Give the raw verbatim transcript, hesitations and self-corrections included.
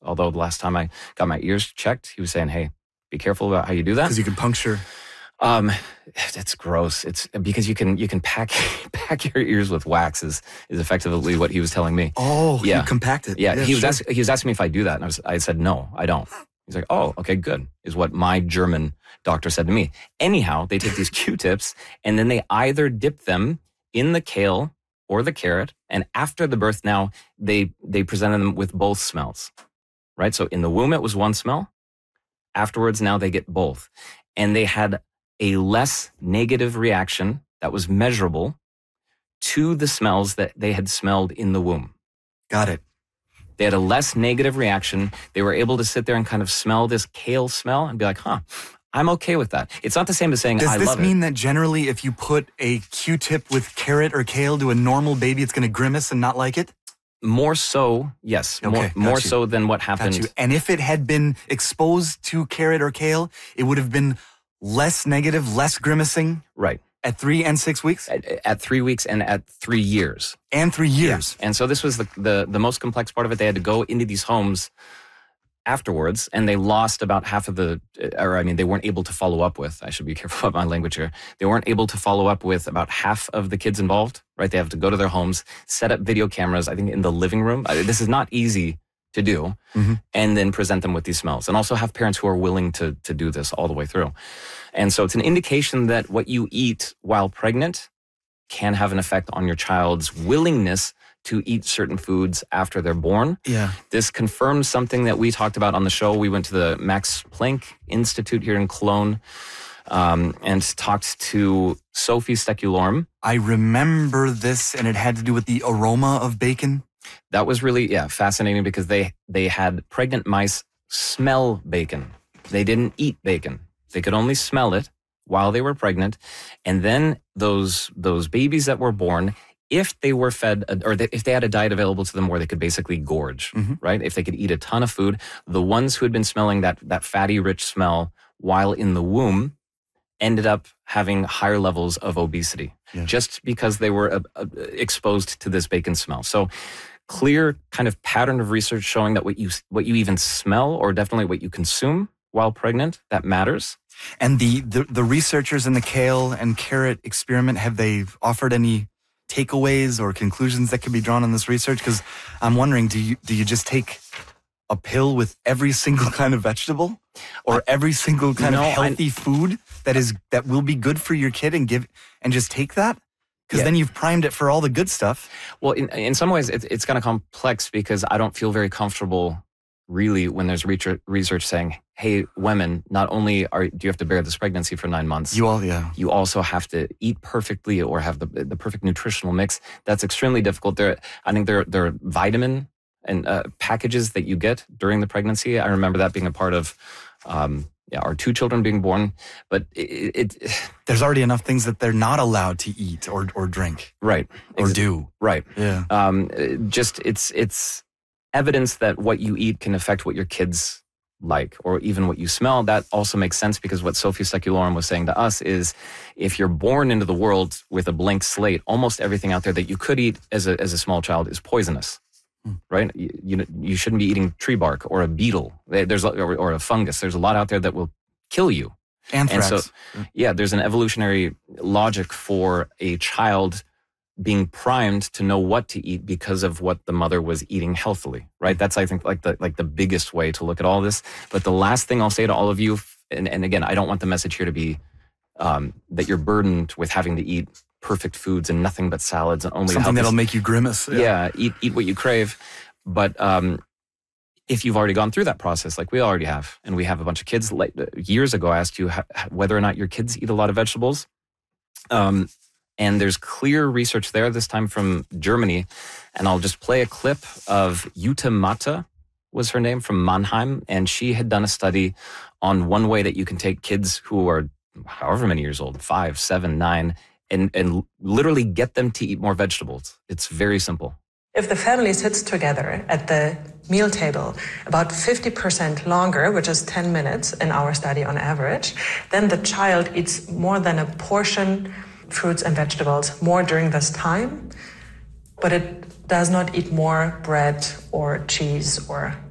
Although the last time I got my ears checked, he was saying, hey, be careful about how you do that. Because you can puncture. Um, it's gross. It's because you can you can pack pack your ears with wax is, is effectively what he was telling me. Oh, yeah. You compact it. Yeah, yeah he was sure. ask, he was asking me if I do that, and I was I said no, I don't. He's like, oh, okay, good, is what my German doctor said to me. Anyhow, they take these Q-tips and then they either dip them in the kale or the carrot, and after the birth now, they they presented them with both smells, right? So in the womb it was one smell. Afterwards, now they get both, and they had a less negative reaction that was measurable to the smells that they had smelled in the womb. Got it. They had a less negative reaction. They were able to sit there and kind of smell this kale smell and be like, huh, I'm okay with that. It's not the same as saying, Does I love it. Does this mean that generally if you put a Q-tip with carrot or kale to a normal baby, it's going to grimace and not like it? More so, yes. Okay, more more you. so than what happened. Got you. And if it had been exposed to carrot or kale, it would have been less negative, less grimacing? Right. At three and six weeks? At, at three weeks and at three years. And three years. Yeah. And so this was the, the, the most complex part of it. They had to go into these homes afterwards, and they lost about half of the, or I mean, they weren't able to follow up with, I should be careful about my language here. They weren't able to follow up with about half of the kids involved, right? They have to go to their homes, set up video cameras, I think in the living room. This is not easy to do, mm-hmm. and then present them with these smells. And also have parents who are willing to, to do this all the way through. And so it's an indication that what you eat while pregnant can have an effect on your child's willingness to eat certain foods after they're born. Yeah. This confirms something that we talked about on the show. We went to the Max Planck Institute here in Cologne um, and talked to Sophie Steculorum. I remember this, and it had to do with the aroma of bacon. That was really, yeah, fascinating because they, they had pregnant mice smell bacon. They didn't eat bacon. They could only smell it while they were pregnant. And then those those babies that were born, if they were fed, or if they had a diet available to them where they could basically gorge, mm-hmm. right? If they could eat a ton of food, the ones who had been smelling that, that fatty, rich smell while in the womb ended up having higher levels of obesity, yeah. just because they were uh, uh, exposed to this bacon smell. So clear kind of pattern of research showing that what you what you even smell, or definitely what you consume while pregnant, that matters. And the, the, the researchers in the kale and carrot experiment, have they offered any takeaways or conclusions that could be drawn on this research? Because I'm wondering, do you do you just take a pill with every single kind of vegetable, or I, every single kind no, of healthy I, food that is that will be good for your kid, and give and just take that? Because yeah. then you've primed it for all the good stuff. Well, in in some ways, it, it's kind of complex because I don't feel very comfortable really when there's research, research saying, hey, women, not only are do you have to bear this pregnancy for nine months, you all, yeah, you also have to eat perfectly or have the the perfect nutritional mix. That's extremely difficult. There, I think there there are vitamin and uh, packages that you get during the pregnancy. I remember that being a part of um, yeah, our two children being born. But it, it there's already enough things that they're not allowed to eat or or drink, right, or Ex- do, right. Yeah, um, just it's it's. evidence that what you eat can affect what your kids like, or even what you smell. That also makes sense because what Sophie Steculorum was saying to us is if you're born into the world with a blank slate, almost everything out there that you could eat as a as a small child is poisonous, hmm. right? You, you you shouldn't be eating tree bark or a beetle. There's or, or a fungus. There's a lot out there that will kill you. Anthrax. And so, yeah, there's an evolutionary logic for a child being primed to know what to eat because of what the mother was eating healthily, right? That's, I think, like the like the biggest way to look at all this. But the last thing I'll say to all of you, and, and again, I don't want the message here to be um, that you're burdened with having to eat perfect foods and nothing but salads and only something that'll make you grimace. Yeah, yeah eat eat what you crave. But um, if you've already gone through that process, like we already have, and we have a bunch of kids. Like years ago, I asked you how, whether or not your kids eat a lot of vegetables. Um, And there's clear research there, this time from Germany. And I'll just play a clip of Jutta Matte, was her name, from Mannheim. And she had done a study on one way that you can take kids who are however many years old, five, seven, nine, and, and literally get them to eat more vegetables. It's very simple. If the family sits together at the meal table about fifty percent longer, which is ten minutes in our study on average, then the child eats more than a portion fruits and vegetables more during this time, but it does not eat more bread or cheese or